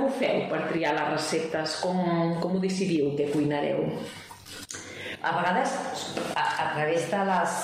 ho feu per triar les receptes? Com ho decidiu, què cuinareu? A vegades, a través de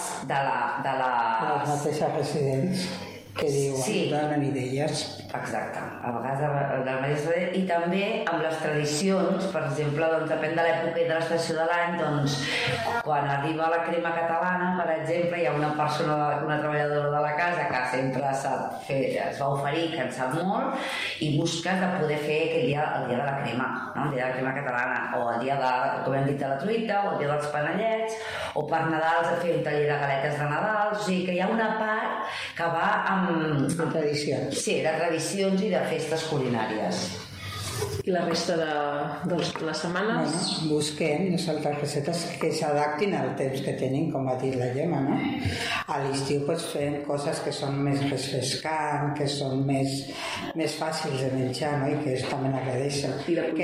les mateixes residents que diuen, donen idees. Exacte, a vegades i també amb les tradicions, per exemple, doncs depèn de l'època i de l'estació de l'any, doncs quan arriba la crema catalana, per exemple, hi ha una persona, una treballadora de la casa que sempre es va oferir, que en sap molt, i busques de poder fer el dia de la crema, no? El dia de la crema catalana, o el dia de, com hem dit, de la truita, o el dia dels panellets, o per Nadal fer un taller de galetes de Nadal, o sigui que hi ha una part que va amb... De tradicions. Sí, de tradicions i de festes culinàries. I la resta de les setmanes? Bueno, busquem nosaltres receptes que s'adaptin al temps que tenim, com ha dit la Gemma, no? A l'estiu pots fer coses que són més refrescants, que són més fàcils de menjar, no? I que també n'agradeixen.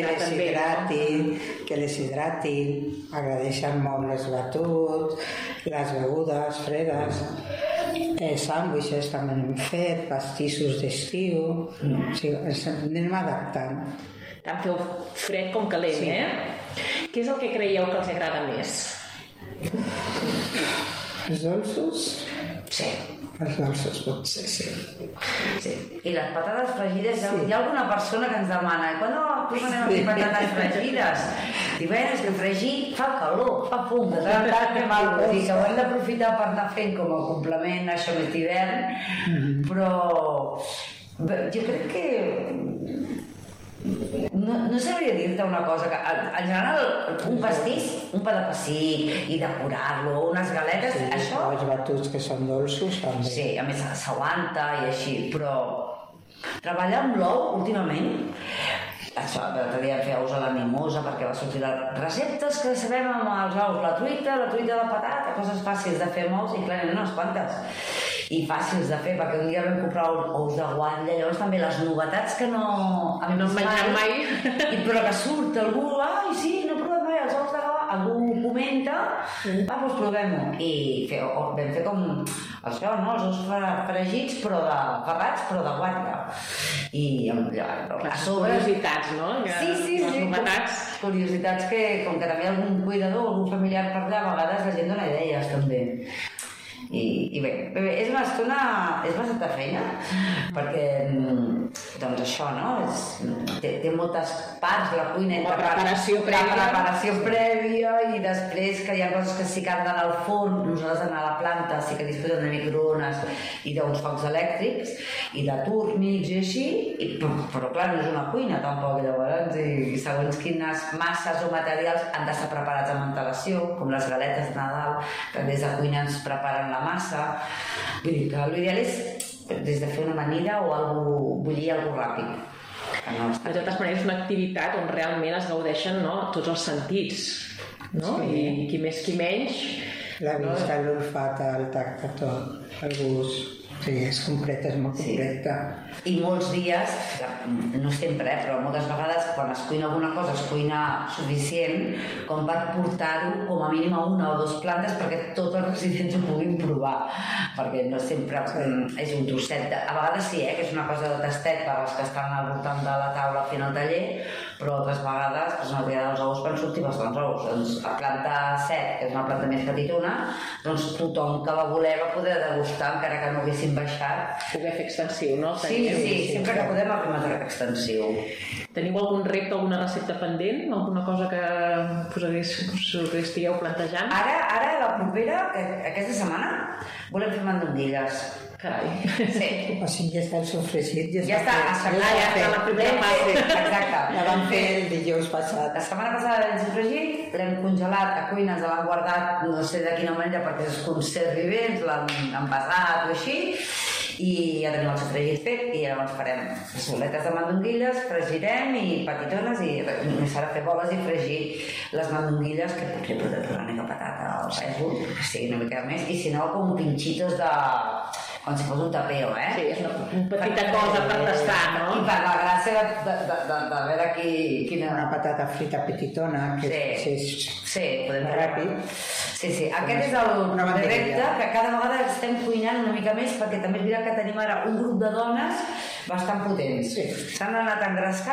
Que les hidratin, agradeixen molt les batuts, les begudes fredes, sàndwiches també hem fet, pastissos d'estiu, o sigui, ens anem adaptant. Tant feu fred com calent, sí. Què és el que creieu que els agrada més? Els dolços? Sí. Els dolços potser, sí. I les patates fregides, hi ha alguna persona que ens demana quan anem a fer patates fregides? I bé, és que fregir fa calor, fa fum, de tant en tant que mal, vull dir que ho hem d'aprofitar per anar fent com a complement a això més d'hivern, però jo crec que no sabria dir-te una cosa, que en general un pastís, un pa de pessic i decorar-lo, unes galetes, sí, això... els batuts que són dolços també. Sí, a més s'aguanta i així, però treballar amb l'ou últimament, això, l'altre dia fer ous a la mimosa perquè va sortir les receptes que sabem amb els ous, la truita de patata, coses fàcils de fer amb ous i clar, unes quantes i fàcils de fer, perquè un dia vam comprar ous de guatlla, llavors també les novetats que no hem menjat mai però que surt algú, sí, no provem mai els ous de guatlla, algú comenta, doncs provem-ho, i vam fer com això, no? Els ous fregits ferrats però de guatlla, i a sobre curiositats, no? Sí, curiositats que com que també hi ha algun cuidador, algun familiar per allà, a vegades la gent dona idees també. I bé, és una estona, és bastanta feina, perquè doncs això, no? Té moltes parts la cuina, la preparació prèvia i després que hi ha coses que sí que han d'anar al forn, nosaltres anar a la planta sí que disposem de microones i d'uns focs elèctrics i de túrnics i així, però clar, no és una cuina tampoc, llavors, i segons quines masses o materials han d'estar preparats amb antelació, com les galetes de Nadal, que des de cuina ens preparen la massa, vull dir que l'ideal és des de fer una amanida o bullir alguna ràpid. De totes maneres és una activitat on realment es gaudeixen, no, tots els sentits, no? Sí. I qui més qui menys, la vista, l'olfata, el tacte, tot, el gust. Sí, és completa, és molt completa. I molts dies, no sempre, però moltes vegades quan es cuina alguna cosa es cuina suficient com per portar-ho com a mínim a una o dues plantes perquè tots els residents ho puguin provar, perquè no sempre és un trosset. A vegades sí, que és una cosa de tastet per als que estan al voltant de la taula fent el taller, però altres vegades, doncs el dia dels ous van sortir bastants ous. Doncs a planta 7, que és una planta més petitona, doncs tothom que va voler va poder degustar, encara que no haguessin baixat. Poder fer extensiu, no? Sí, sempre que podem arribar a fer extensiu. Teniu algun repte, alguna recepta pendent? Alguna cosa que us estigueu plantejant? Ara, la propera, aquesta setmana, volem fer mandonguilles. Carai. Sí. O sigui, ja està el sofregit. Ja està la primera fase. Exacte. La vam fer el dijous passat. La setmana passada l'hem sofregit, l'hem congelat a cuina, ens l'han guardat, no sé de quina manera, perquè es conservi bé, ens l'han envasat o així, i ja tenim el sofregit fet, i llavors farem soletes de mandonguilles, fregirem i petitones, i serà fer boles i fregir les mandonguilles, que potser podem posar una mica patata o pèsol, que sigui una mica més, i si no, com pinxitos de... com si fos un tapeo, Sí, és una petita cosa per tastar, no? I per la gràcia de veure quina... Una patata frita petitona, que podem fer ràpid. Sí, aquest és el repte, que cada vegada estem cuinant una mica més, perquè també és veritat que tenim ara un grup de dones bastant potents. S'han anat engrascant